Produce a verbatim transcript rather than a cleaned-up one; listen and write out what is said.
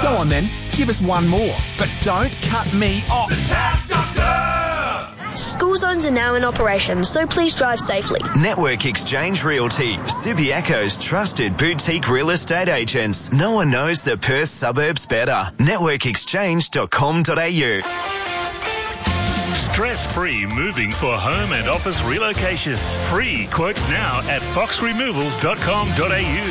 Go on then, give us one more. But don't cut me off. The Tap Doctor! School zones are now in operation, so please drive safely. Network Exchange Realty, Subiaco's trusted boutique real estate agents. No one knows the Perth suburbs better. network exchange dot com dot a u. Stress-free moving for home and office relocations. Free quotes now at fox removals dot com dot a u.